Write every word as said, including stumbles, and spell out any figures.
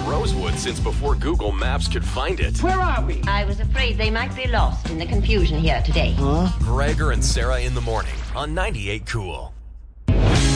Rosewood since before Google Maps could find it. Where are we? I was afraid they might be lost in the confusion here today. Huh? Gregor and Sarah in the morning on ninety-eight Cool.